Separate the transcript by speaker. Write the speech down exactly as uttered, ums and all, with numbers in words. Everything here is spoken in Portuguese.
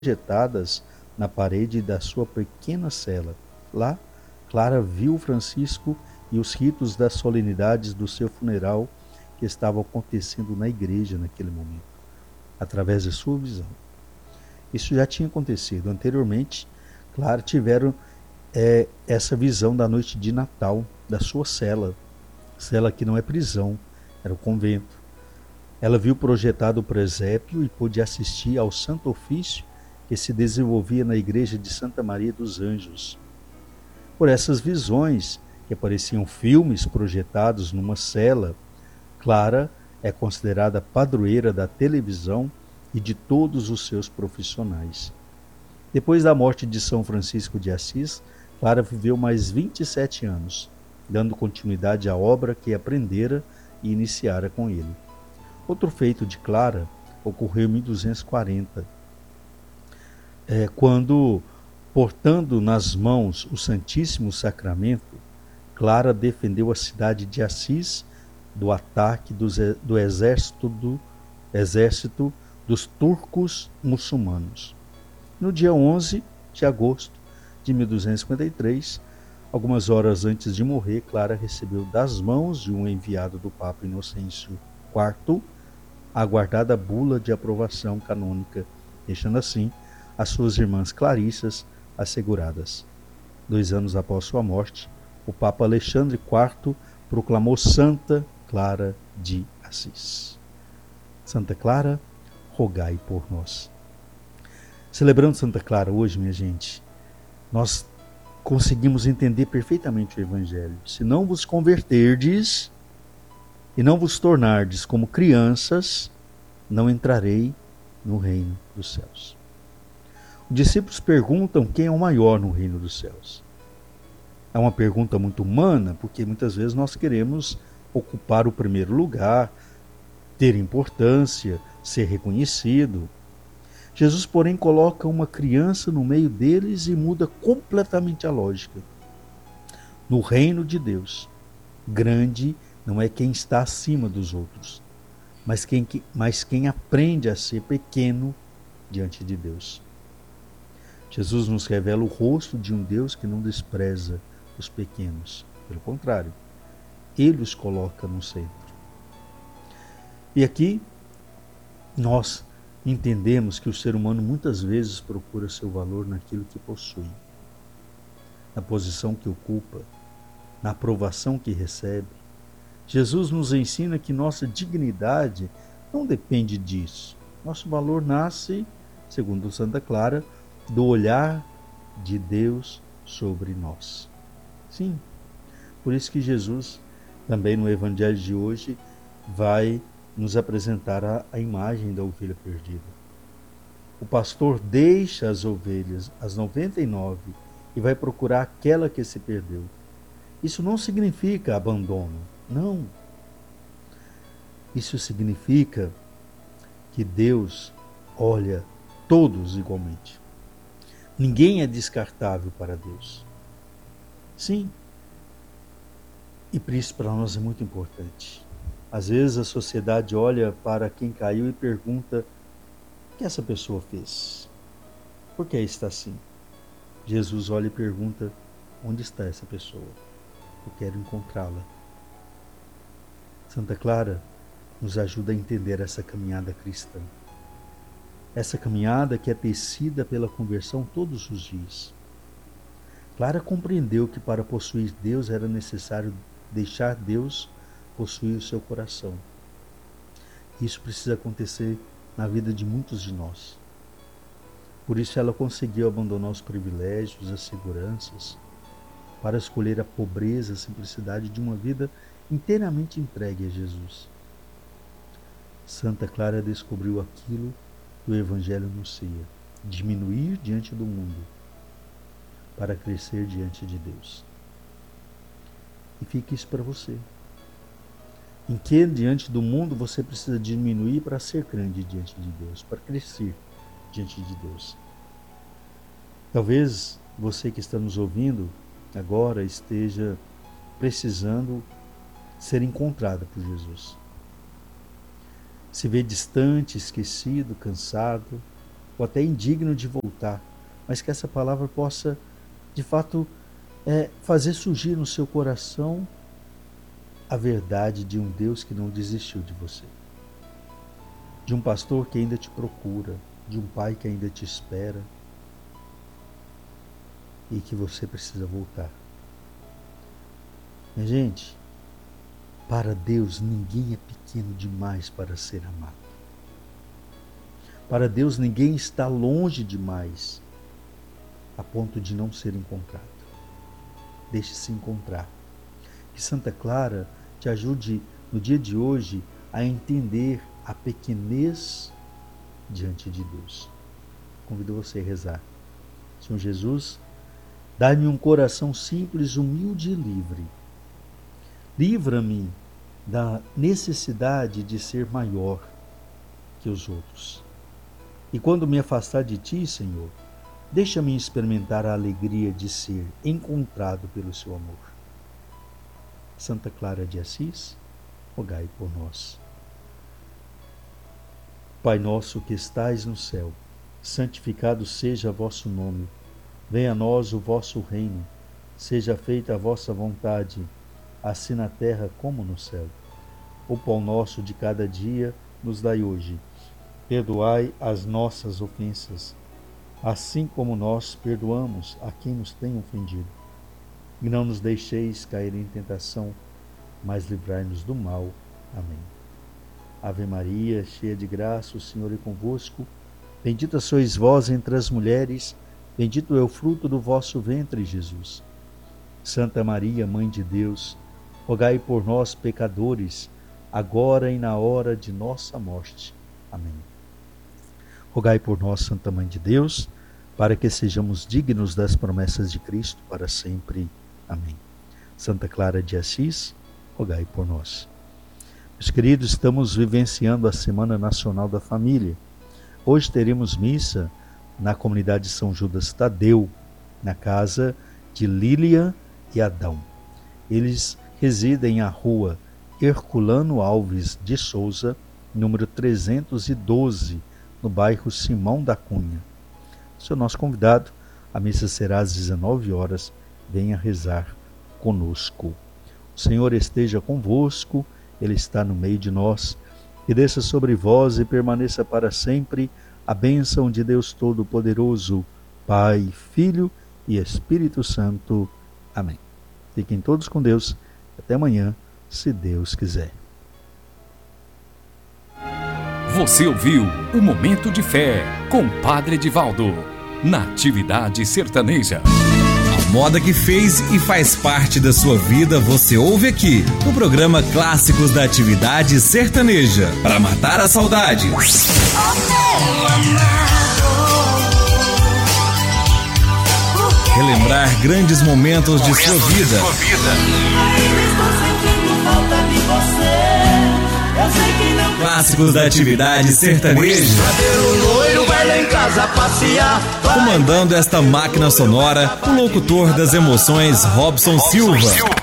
Speaker 1: projetadas na parede da sua pequena cela. Lá, Clara viu Francisco e os ritos das solenidades do seu funeral que estavam acontecendo na igreja naquele momento, através de sua visão. Isso já tinha acontecido anteriormente. Clara tiveram é, essa visão da noite de Natal, da sua cela, cela que não é prisão, era o convento. Ela viu projetado o presépio e pôde assistir ao santo ofício que se desenvolvia na igreja de Santa Maria dos Anjos. Por essas visões, que pareciam filmes projetados numa cela, Clara é considerada padroeira da televisão e de todos os seus profissionais. Depois da morte de São Francisco de Assis, Clara viveu mais vinte e sete anos, dando continuidade à obra que aprendera e iniciara com ele. Outro feito de Clara ocorreu em mil duzentos e quarenta, é, quando, portando nas mãos o Santíssimo Sacramento, Clara defendeu a cidade de Assis do ataque dos, do exército, do exército dos turcos muçulmanos. No dia onze de agosto de mil duzentos e cinquenta e três, algumas horas antes de morrer, Clara recebeu das mãos de um enviado do Papa Inocêncio quarto a aguardada bula de aprovação canônica, deixando assim as suas irmãs Clarissas asseguradas. Dois anos após sua morte, o Papa Alexandre quarto proclamou Santa Clara de Assis. Santa Clara, rogai por nós. Celebrando Santa Clara hoje, minha gente, nós conseguimos entender perfeitamente o Evangelho. Se não vos converterdes e não vos tornardes como crianças, não entrarei no reino dos céus. Os discípulos perguntam quem é o maior no reino dos céus. É uma pergunta muito humana, porque muitas vezes nós queremos ocupar o primeiro lugar, ter importância, ser reconhecido. Jesus, porém, coloca uma criança no meio deles e muda completamente a lógica. No reino de Deus, grande não é quem está acima dos outros, mas quem, mas quem aprende a ser pequeno diante de Deus. Jesus nos revela o rosto de um Deus que não despreza os pequenos. Pelo contrário, ele os coloca no centro. E aqui nós entendemos que o ser humano muitas vezes procura seu valor naquilo que possui, na posição que ocupa, na aprovação que recebe. Jesus nos ensina que nossa dignidade não depende disso. Nosso valor nasce, segundo Santa Clara, do olhar de Deus sobre nós. Sim, por isso que Jesus, também no Evangelho de hoje, vai nos apresentar a, a imagem da ovelha perdida. O pastor deixa as ovelhas, as noventa e nove, e vai procurar aquela que se perdeu. Isso não significa abandono, não. Isso significa que Deus olha todos igualmente. Ninguém é descartável para Deus. Sim. E por isso para nós é muito importante. Às vezes a sociedade olha para quem caiu e pergunta: o que essa pessoa fez? Por que está assim? Jesus olha e pergunta: onde está essa pessoa? Eu quero encontrá-la. Santa Clara nos ajuda a entender essa caminhada cristã. Essa caminhada que é tecida pela conversão todos os dias. Clara compreendeu que para possuir Deus era necessário deixar Deus possuir o seu coração. Isso precisa acontecer na vida de muitos de nós. Por isso ela conseguiu abandonar os privilégios, as seguranças, para escolher a pobreza, a simplicidade de uma vida inteiramente entregue a Jesus. Santa Clara descobriu aquilo que o Evangelho anuncia: diminuir diante do mundo para crescer diante de Deus. E fica isso para você. Em que diante do mundo você precisa diminuir para ser grande diante de Deus, para crescer diante de Deus. Talvez você que está nos ouvindo agora esteja precisando ser encontrada por Jesus. Se vê distante, esquecido, cansado, ou até indigno de voltar, mas que essa palavra possa, de fato, é, fazer surgir no seu coração a verdade de um Deus que não desistiu de você, de um pastor que ainda te procura, de um pai que ainda te espera e que você precisa voltar. Minha gente, para Deus ninguém é pequeno demais para ser amado. Para Deus ninguém está longe demais a ponto de não ser encontrado. Deixe-se encontrar. Que Santa Clara te ajude no dia de hoje a entender a pequenez diante de Deus. Convido você a rezar. Senhor Jesus, dá-me um coração simples, humilde e livre. Livra-me da necessidade de ser maior que os outros. E quando me afastar de Ti, Senhor, deixa-me experimentar a alegria de ser encontrado pelo Seu amor. Santa Clara de Assis, rogai por nós. Pai nosso que estais no céu, santificado seja vosso nome. Venha a nós o vosso reino. Seja feita a vossa vontade, assim na terra como no céu. O pão nosso de cada dia nos dai hoje. Perdoai as nossas ofensas, assim como nós perdoamos a quem nos tem ofendido. E não nos deixeis cair em tentação, mas livrai-nos do mal. Amém. Ave Maria, cheia de graça, o Senhor é convosco. Bendita sois vós entre as mulheres, bendito é o fruto do vosso ventre, Jesus. Santa Maria, Mãe de Deus, rogai por nós, pecadores, agora e na hora de nossa morte. Amém. Rogai por nós, Santa Mãe de Deus, para que sejamos dignos das promessas de Cristo para sempre. Amém. Santa Clara de Assis, rogai por nós. Meus queridos, estamos vivenciando a Semana Nacional da Família. Hoje teremos missa na comunidade São Judas Tadeu, na casa de Lília e Adão. Eles residem na rua Herculano Alves de Souza, número trezentos e doze, no bairro Simão da Cunha. Se é o nosso convidado, a missa será às dezenove horas. Venha rezar conosco. O Senhor esteja convosco, Ele está no meio de nós. Que desça sobre vós e permaneça para sempre a bênção de Deus Todo-Poderoso, Pai, Filho e Espírito Santo. Amém. Fiquem todos com Deus. Até amanhã, se Deus quiser.
Speaker 2: Você ouviu o Momento de Fé com Padre Edivaldo, na Atividade Sertaneja.
Speaker 3: A moda que fez e faz parte da sua vida, você ouve aqui, no programa Clássicos da Atividade Sertaneja, para matar a saudade. Relembrar grandes momentos de sua vida. Clássicos da Atividade Sertaneja. Comandando esta máquina sonora, o locutor das emoções, Robson Silva.